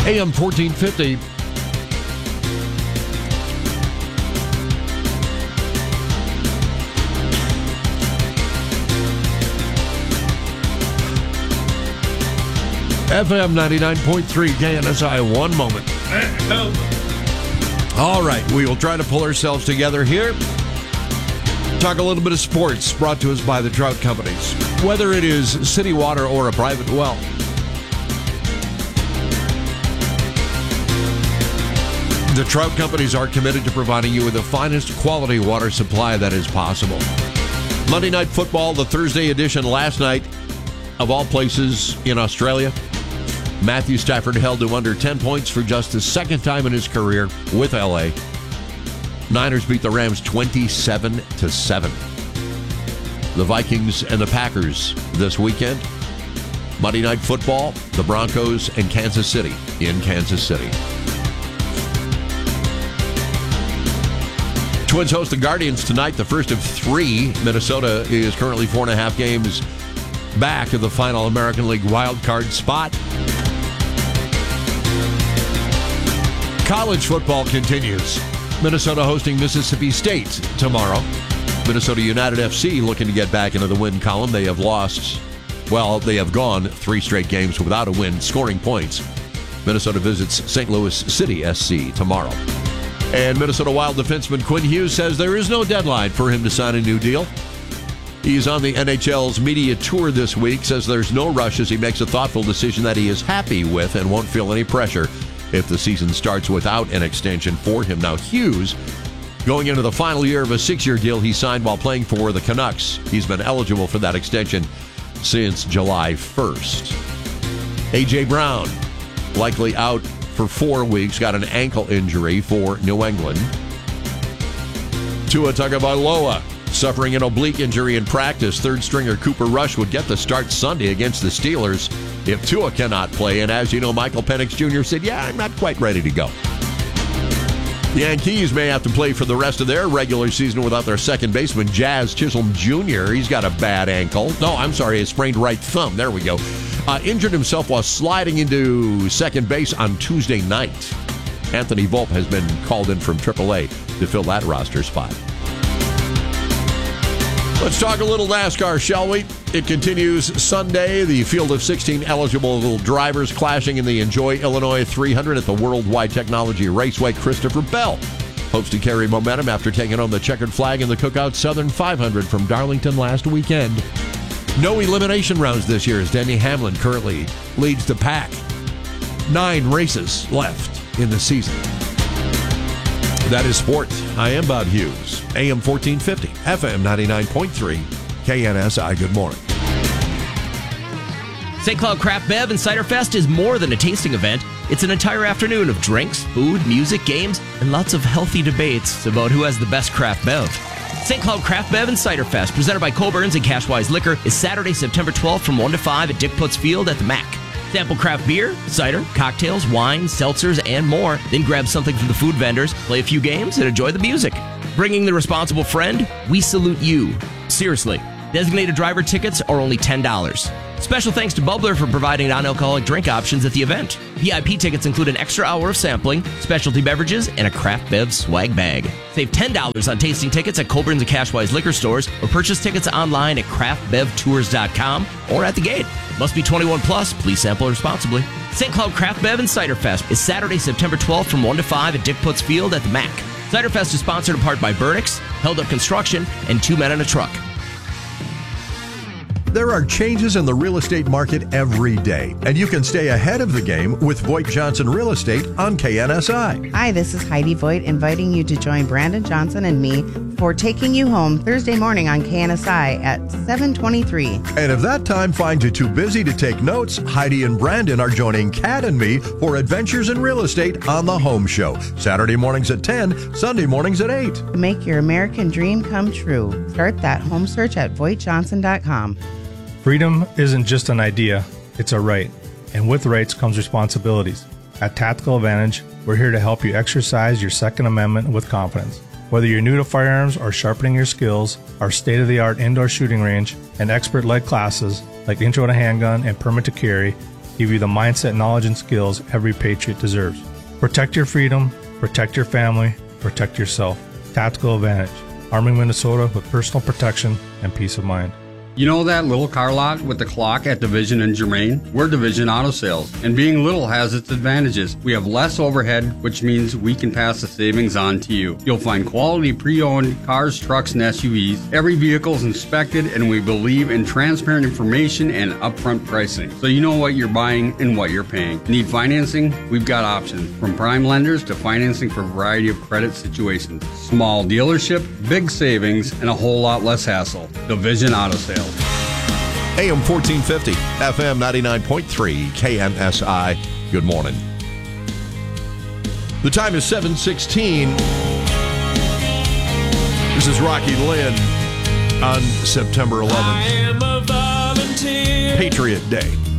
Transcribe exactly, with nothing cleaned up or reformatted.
A M fourteen fifty. F M ninety-nine point three K N S I. One moment. All right, we will try to pull ourselves together here. Talk a little bit of sports brought to us by the Trout Companies. Whether it is city water or a private well. The Trout Companies are committed to providing you with the finest quality water supply that is possible. Monday Night Football, the Thursday edition last night, of all places in Australia. Matthew Stafford held to under ten points for just the second time in his career with L A. Niners beat the Rams twenty-seven to seven. The Vikings and the Packers this weekend. Monday Night Football, the Broncos and Kansas City in Kansas City. Twins host the Guardians tonight, the first of three. Minnesota is currently four and a half games back of the final American League wild card spot. College football continues. Minnesota hosting Mississippi State tomorrow. Minnesota United F C looking to get back into the win column. They have lost, well, they have gone three straight games without a win, scoring points. Minnesota visits Saint Louis City S C tomorrow. And Minnesota Wild defenseman Quinn Hughes says there is no deadline for him to sign a new deal. He's on the N H L's media tour this week, says there's no rush as he makes a thoughtful decision that he is happy with and won't feel any pressure if the season starts without an extension for him. Now, Hughes, going into the final year of a six-year deal he signed while playing for the Canucks. He's been eligible for that extension since July first. A J. Brown, likely out for four weeks, got an ankle injury for New England. Tua Tagovailoa, suffering an oblique injury in practice. Third stringer Cooper Rush would get the start Sunday against the Steelers if Tua cannot play. And as you know, Michael Penix Junior said, yeah, I'm not quite ready to go. The Yankees may have to play for the rest of their regular season without their second baseman, Jazz Chisholm Junior He's got a bad ankle. No, I'm sorry, a sprained right thumb. There we go. Uh, injured himself while sliding into second base on Tuesday night. Anthony Volpe has been called in from triple A to fill that roster spot. Let's talk a little NASCAR, shall we? It continues Sunday. The field of sixteen eligible drivers clashing in the Enjoy Illinois three hundred at the Worldwide Technology Raceway. Christopher Bell hopes to carry momentum after taking on the checkered flag in the Cookout Southern five hundred from Darlington last weekend. No elimination rounds this year as Denny Hamlin currently leads the pack. Nine races left in the season. That is sport. I am Bob Hughes. A M fourteen fifty, F M ninety-nine point three, K N S I. Good morning. Saint Cloud Craft Bev and Cider Fest is more than a tasting event. It's an entire afternoon of drinks, food, music, games, and lots of healthy debates about who has the best craft bev. Saint Cloud Craft Bev and Cider Fest, presented by Coborn's and Cashwise Liquor, is Saturday, September twelfth from one to five at Dick Putz Field at the M A C. Sample craft beer, cider, cocktails, wine, seltzers, and more. Then grab something from the food vendors, play a few games, and enjoy the music. Bringing the responsible friend, we salute you. Seriously. Designated driver tickets are only ten dollars. Special thanks to Bubbler for providing non-alcoholic drink options at the event. V I P tickets include an extra hour of sampling, specialty beverages, and a craft bev swag bag. Save ten dollars on tasting tickets at Coburn's and Cashwise liquor stores, or purchase tickets online at craft bev tours dot com or at the gate. Must be twenty-one plus. Please sample responsibly. Saint Cloud Craft Bev and Cider Fest is Saturday, September twelfth from one to five at Dick Putz Field at the M A C. Cider Fest is sponsored in part by Burnix, Held Up Construction, and Two Men in a Truck. There are changes in the real estate market every day, and you can stay ahead of the game with Voigt Johnson Real Estate on K N S I. Hi, this is Heidi Voigt, inviting you to join Brandon Johnson and me for Taking You Home Thursday morning on K N S I at seven twenty-three. And if that time finds you too busy to take notes, Heidi and Brandon are joining Kat and me for Adventures in Real Estate on the Home Show. Saturday mornings at ten, Sunday mornings at eight. Make your American dream come true. Start that home search at voigt johnson dot com. Freedom isn't just an idea, it's a right. And with rights comes responsibilities. At Tactical Advantage, we're here to help you exercise your Second Amendment with confidence. Whether you're new to firearms or sharpening your skills, our state-of-the-art indoor shooting range and expert-led classes like Intro to Handgun and Permit to Carry give you the mindset, knowledge, and skills every patriot deserves. Protect your freedom, protect your family, protect yourself. Tactical Advantage, arming Minnesota with personal protection and peace of mind. You know that little car lot with the clock at Division and Germain? We're Division Auto Sales, and being little has its advantages. We have less overhead, which means we can pass the savings on to you. You'll find quality pre-owned cars, trucks, and S U Vs. Every vehicle is inspected, and we believe in transparent information and upfront pricing, so you know what you're buying and what you're paying. Need financing? We've got options, from prime lenders to financing for a variety of credit situations. Small dealership, big savings, and a whole lot less hassle. Division Auto Sales. A M fourteen fifty, F M ninety-nine point three, K M S I. Good morning. The time is seven sixteen. This is Rocky Lynn on September eleventh. I am a volunteer. Patriot Day.